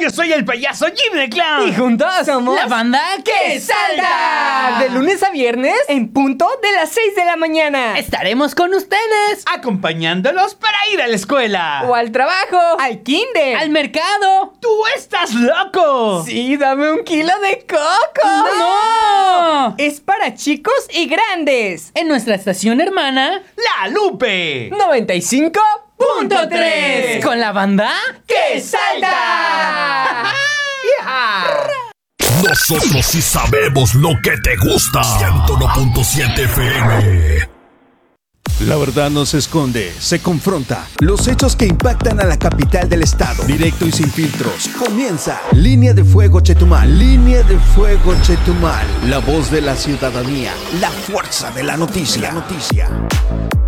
Yo soy el payaso Jim the Clown. Y juntos somos la banda que salta. De lunes a viernes en punto de las 6 de la mañana. Estaremos con ustedes, acompañándolos para ir a la escuela o al trabajo, al kinder, al mercado. ¡Tú estás loco! Sí, dame 1 kilo de coco. ¡No! Es para chicos y grandes. En nuestra estación hermana, La Lupe 95.3 con la banda que salta. Nosotros sí sabemos lo que te gusta. 101.7 FM. La verdad no se esconde, se confronta. Los hechos que impactan a la capital del estado. Directo y sin filtros. Comienza Línea de Fuego Chetumal. Línea de Fuego Chetumal. La voz de la ciudadanía. La fuerza de la noticia.